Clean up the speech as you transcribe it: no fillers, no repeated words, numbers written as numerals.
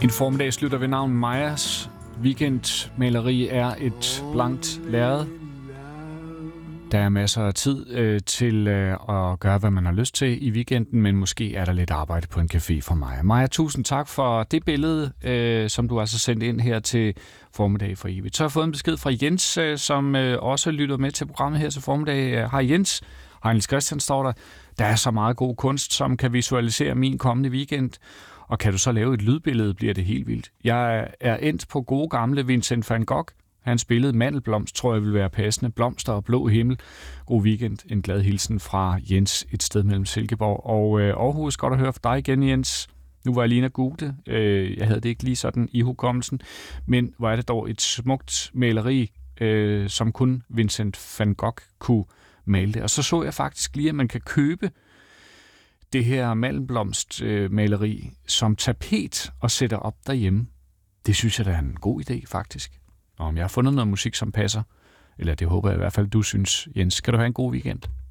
En formiddag slutter ved navn Majas. Weekendmaleri er et blankt lærred. Der er masser af tid til at gøre, hvad man har lyst til i weekenden, men måske er der lidt arbejde på en café for Maja. Maja, tusind tak for det billede, som du altså sendt ind her til Formiddag for evigt. Så har jeg fået en besked fra Jens, som også lytter med til programmet her til formiddag. Hej Jens. Hej Niels Christian, står der. Der er så meget god kunst, som kan visualisere min kommende weekend. Og kan du så lave et lydbillede, bliver det helt vildt. Jeg er endt på gode gamle Vincent van Gogh. Hans billede Mandelblomst, tror jeg vil være passende. Blomster og blå himmel. God weekend. En glad hilsen fra Jens, et sted mellem Silkeborg og Aarhus. Godt at høre fra dig igen, Jens. Nu var jeg lige at google. Jeg havde det ikke lige sådan i hukommelsen. Men hvor er det dog et smukt maleri, som kun Vincent van Gogh kunne male det. Og så jeg faktisk lige, at man kan købe det her Mandelblomst-maleri som tapet og sætte op derhjemme. Det synes jeg, der er en god idé, faktisk. Og om jeg har fundet noget musik, som passer, eller det håber jeg i hvert fald, du synes, Jens. Skal du have en god weekend?